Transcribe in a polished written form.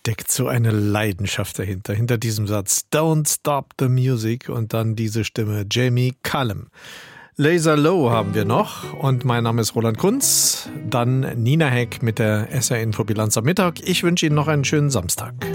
steckt so eine Leidenschaft dahinter, hinter diesem Satz Don't Stop the Music und dann diese Stimme Jamie Cullum. Laser Low haben wir noch und mein Name ist Roland Kunz. Dann Nina Heck mit der SR-Info-Bilanz am Mittag. Ich wünsche Ihnen noch einen schönen Samstag.